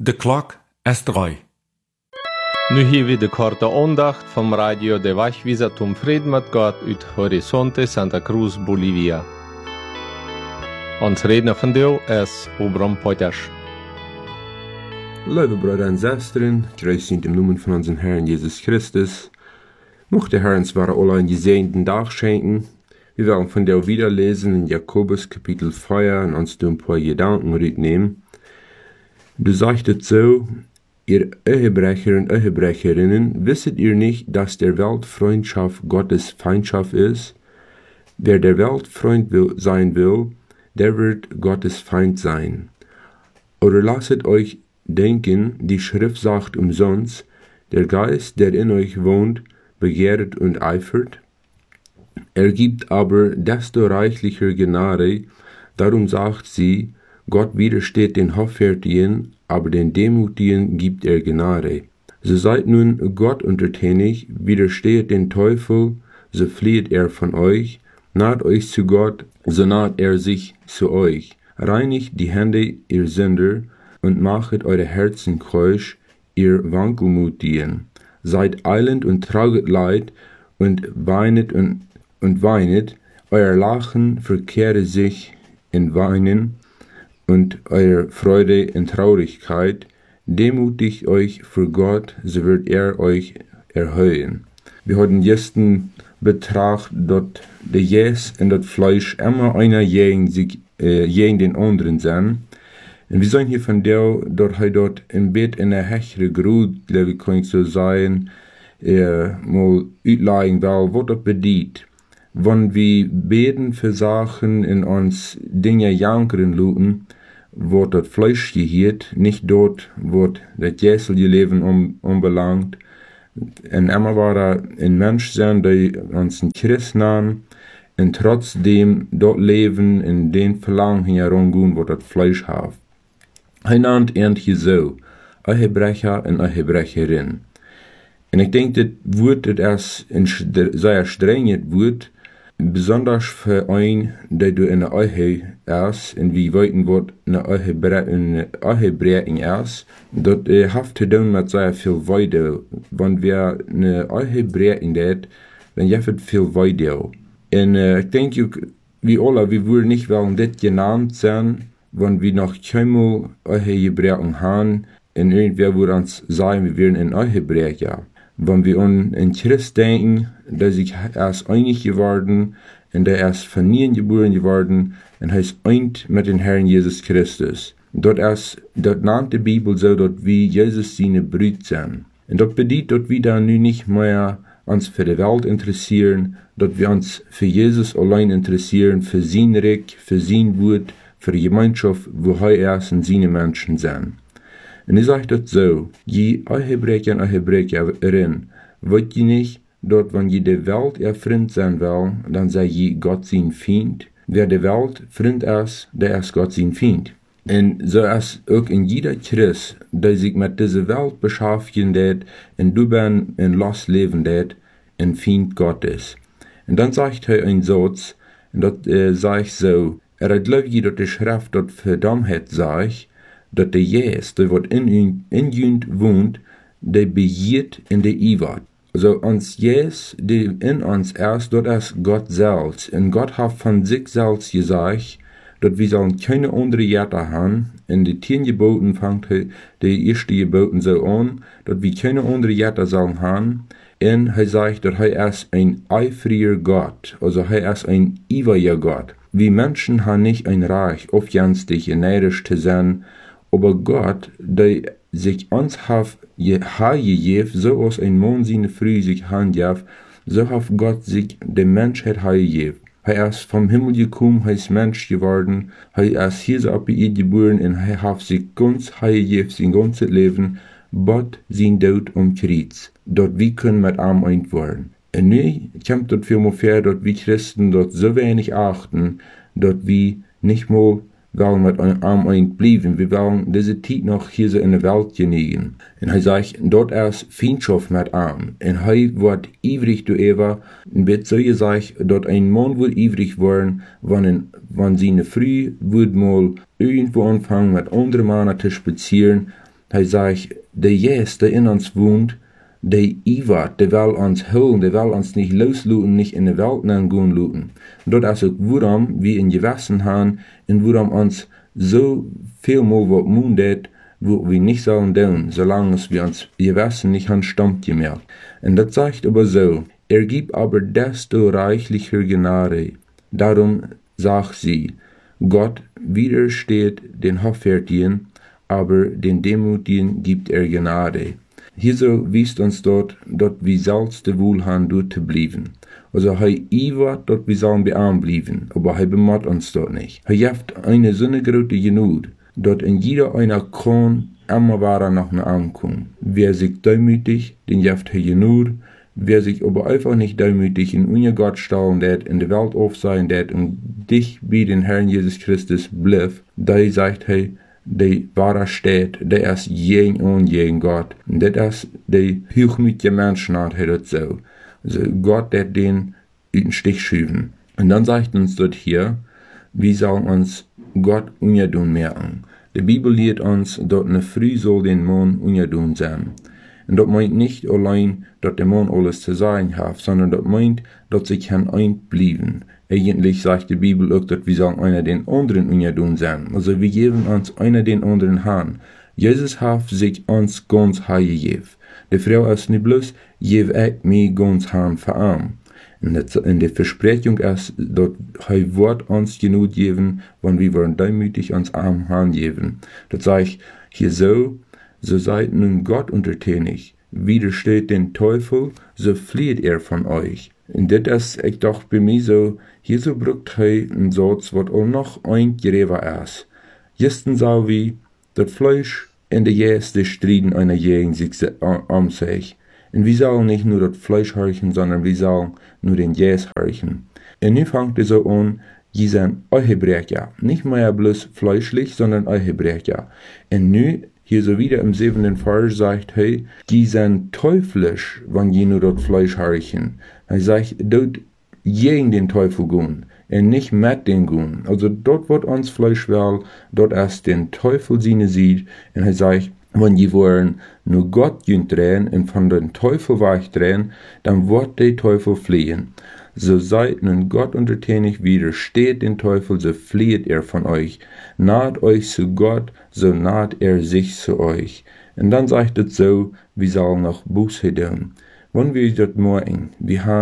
De klok is 3. Nu hier weer de korte aandacht van Radio de Wegwijzer zum Frieden mit Gott uit Horizonte Santa Cruz, Bolivia. Ons redner vandaag is Obram Potters. Lieve Brüder und Schwestern, grüß sind im Namen von unserem Herrn Jesus Christus. Mocht der Herr uns alle einen gesegneten Tag schenken. Wir werden von der wieder lesen in Jakobus Kapitel 4 und uns ein paar Gedanken rücknehmen. Du sagtest so, ihr Ehebrecher und Ehebrecherinnen, wisset ihr nicht, dass der Weltfreundschaft Gottes Feindschaft ist? Wer der Weltfreund sein will, der wird Gottes Feind sein. Oder lasset euch denken, die Schrift sagt umsonst, der Geist, der in euch wohnt, begehret und eifert. Er gibt aber desto reichlicher Gnade, darum sagt sie, Gott widersteht den Hoffärtigen, aber den Demutigen gibt er Gnade. So seid nun Gott untertänig, widerstehet den Teufel, so flieht er von euch, naht euch zu Gott, so naht er sich zu euch. Reinigt die Hände, ihr Sünder, und machet eure Herzen keusch, ihr Wankelmutigen. Seid eilend und traget Leid, und weinet und weinet, euer Lachen verkehre sich in Weinen, und eure Freude in Traurigkeit. Demutigt euch vor Gott, so wird er euch erhöhen. Wir haben gestern betrachtet, dass der Jes und das Fleisch immer einer gegen den anderen sind. Und wir sind hier von der, dass er dort im Bett in der Hechere Grut, glaube ich, kann ich so sagen, mal uitlegen will, was das bedeutet. Wenn wir beten für Sachen in uns Dinge jankern luten, wird das Fleisch gehiert, nicht dort, wo das jährliche Leben unbelangt. Und immer war da ein Mensch sein, der uns ein Christ nahm, und trotzdem dort leben, in den Verlangen herumgehen, wo das Fleisch hat. Er nannt irgendwie so, Ehebrecher und Ehebrecherin. Und ich denke, das Wort, das sehr streng wird, besonders für einen, der du in der Ehe ist, und wie weiten wird eine Ehebrechen ist, das hat zu tun mit sehr viel Weide. Wenn wir eine Ehe brechen, dann gibt es viel Weide. Und ich denke, wir alle, wir würden nicht wollen das genannt sein, wenn wir noch keinmal Ehe gebrechen haben, und irgendwer würde uns sagen, wir wären ein Ehebrecher. Wenn wir an einen Christ denken, der sich erst einig geworden und der erst von nie geboren geworden und er ist eint mit dem Herrn Jesus Christus. Dort nannt die Bibel so, dass wir Jesus seine Brüder sind. Und das bedeutet, dass wir dann nun nicht mehr uns für die Welt interessieren, dass wir uns für Jesus allein interessieren, für sein Reich, für sein Wort, für die Gemeinschaft, wo er erst und seine Menschen sind. Und ich sage das so, je Ehebrecher und Ehebrecherin, wollt ihr nicht, dass wenn ihr der Welt ihr Freund sein will, dann sei je Gott sein Feind. Wer der Welt Freund ist, der ist Gott sein Feind. Und so ist auch in jeder Christ, der sich mit dieser Welt beschäftigen wird, und drüber in Lust leben wird, ein Feind Gottes. Und dann sagt er einen Satz, und das sage ich so, glaube ich, dass die Schrift dort verdammt sagt, dass der Jes, der wird in jünd wohnt, der begeht in der Iwat. Also uns Jes, der in uns ist, dort ist Gott selbst. Und Gott hat von sich selbst gesagt, dass wir sollen keine andere Jette haben. In den 10 Geboten fängt die erste Geboten so an, dass wir keine andere Jette sollen haben. Und er sagt, dass er ist ein eifriger Gott. Also er ist ein ewiger Gott. Wir Menschen haben nicht ein Reich, aufjänstig und neidisch zu sein, aber Gott, der sich uns hat gegeben, so als ein Mann seine Frau sich handjaf, so hat Gott sich der Menschheit gegeben. Er ist vom Himmel gekommen, er ist Mensch geworden, er ist hier so auf die Erde geboren und er hat sich ganz gegeben, sein ganzes Leben, Gott sein Tod am Kreuz. Dort wir können mit ihm eint werden. Und nun kommt dort vielmehr vor, dass wir Christen dort so wenig achten, dass wir nicht mal wollen mit einem eint bleiben. Wir wollen diese Zeit noch hier so in der Welt genießen. Und er sagt, dort ist Feindschaft mit ihm. Und er wird ewig du Eva. Und wird so gesagt, dass ein Mann wird ewig werden, wenn seine Frau wird mal irgendwo anfangen mit anderen Männern zu spazieren, Er sagt, der Jesus, der in uns wohnt, der iwat, der will uns holen, der will uns nicht losluten, nicht in die Welt gehen luten. Dort ist auch worum wir in Gewissen haben, und worum uns so viel mal was mundet, wo wir nicht sollen tun, solange wir uns Gewissen nicht haben stammt gemerkt. Und das sagt aber so, gibt aber desto reichlicher Gnade. Darum sagt sie, Gott widersteht den Hoffärtigen, aber den Demutigen gibt Gnade. Hierso wies uns dort wie sollst du wohl haben, dort zu bleiben. Also, iwat, dort wir sollen bearmt bleiben, aber bemott uns dort nicht. Jeft eine so eine große Genut, dort in jeder einer kann immer weiter nach einer ankommen. Wer sich demütig, den jeft genut, wer sich aber einfach nicht demütig in unser Gott stellen, der in der Welt auf sein, der und dich bei den Herrn Jesus Christus bleibt, der sagt, der wahre steht, der ist jeden und jeden Gott. Und das ist der hochmütige Menschen, hat das so. Also Gott, der den in den Stich schieben. Und dann sagt uns dort hier, wie soll uns Gott unjadun merken. Die Bibel lehrt uns, dort ne früh soll den Mond unjadun sein. Und das meint nicht allein, dass der Mond alles zu sagen hat, sondern das meint, dass sie kann einblieben. Eigentlich sagt die Bibel auch, dass wir sollen einer den anderen unjadun sein. Also wir geben uns einer den anderen Hand. Jesus hat sich uns ganz heigegeben. Die Frau ist nicht bloß, gib ich mir ganz Hand verarm. Und die Versprechung ist, dass er wird uns genug geben, wenn wir wollen demütig uns arm Hand geben. Das sagt hier so seid nun Gott untertänig. Widersteht den Teufel, so flieht er von euch. Und das ist, ich doch bei mir so, hier so braucht einen Satz, was auch noch ein Gereva ist. Jesten sau wie, das Fleisch und der Jäs, die Striden einer gegen sich um sich. Und wir sollen nicht nur das Fleisch horchen, sondern wir sollen nur den Jäs horchen. Und nun fängt es so an, die sind Hebräer, nicht mehr bloß fleischlich, sondern Hebräer. Und nun, hier so wieder im 7. Vers sagt, die sind teuflisch, wenn die nur das Fleisch horchen. Er sagt, dort gegen den Teufel gehen und nicht mit den gehen. Also dort wird uns Fleisch will, dort erst den Teufel seine sieht. Und er sagt, wenn die wollen nur Gott drehen und von den Teufel wegdrehen, dann wird der Teufel fliehen. So seid nun Gott untertänig, widersteht den Teufel, so flieht er von euch. Naht euch zu Gott, so naht er sich zu euch. Und dann sagt es so, wir sollen noch Buße tun. Wenn wir das morgen, wir haben